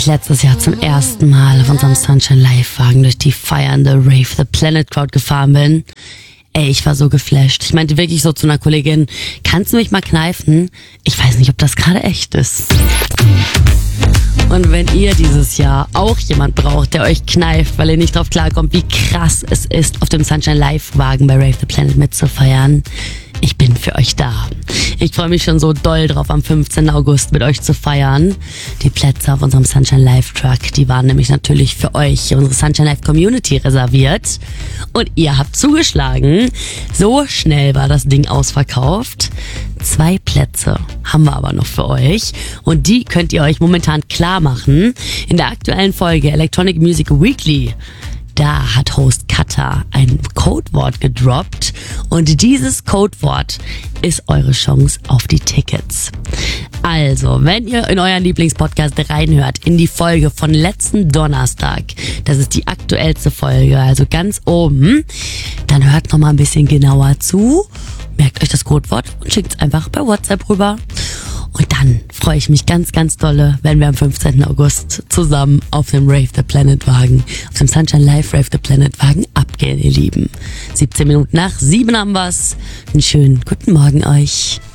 letztes Jahr zum ersten Mal auf unserem Sunshine Live-Wagen durch die feiernde Rave the Planet Crowd gefahren bin. Ey, ich war so geflasht. Ich meinte wirklich so zu einer Kollegin, kannst du mich mal kneifen? Ich weiß nicht, ob das gerade echt ist. Und wenn ihr dieses Jahr auch jemand braucht, der euch kneift, weil ihr nicht drauf klarkommt, wie krass es ist, auf dem Sunshine Live-Wagen bei Rave the Planet mitzufeiern, ich bin für euch da. Ich freue mich schon so doll drauf, am 15. August mit euch zu feiern. Die Plätze auf unserem Sunshine Live Truck, die waren nämlich natürlich für euch, unsere Sunshine Live Community, reserviert. Und ihr habt zugeschlagen. So schnell war das Ding ausverkauft. 2 Plätze haben wir aber noch für euch. Und die könnt ihr euch momentan klar machen. In der aktuellen Folge Electronic Music Weekly, da hat Host Kata ein Codewort gedroppt und dieses Codewort ist eure Chance auf die Tickets. Also, wenn ihr in euren Lieblingspodcast reinhört, in die Folge von letzten Donnerstag, das ist die aktuellste Folge, also ganz oben, dann hört noch mal ein bisschen genauer zu, merkt euch das Codewort und schickt es einfach per WhatsApp rüber. Und dann freue ich mich ganz, ganz dolle, wenn wir am 15. August zusammen auf dem Rave the Planet Wagen, auf dem Sunshine Live Rave the Planet Wagen abgehen, ihr Lieben. 17 Minuten nach 7 haben wir's. Einen schönen guten Morgen euch.